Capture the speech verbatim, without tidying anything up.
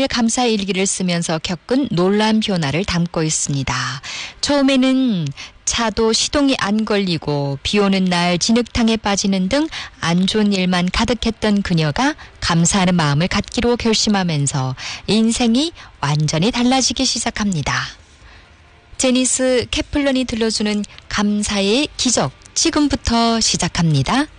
종일 감사 일기를 쓰면서 겪은 놀라운 변화를 담고 있습니다. 처음에는 차도 시동이 안 걸리고 비 오는 날 진흙탕에 빠지는 등 안 좋은 일만 가득했던 그녀가 감사하는 마음을 갖기로 결심하면서 인생이 완전히 달라지기 시작합니다. 제니스 캐플런이 들려주는 감사의 기적, 지금부터 시작합니다.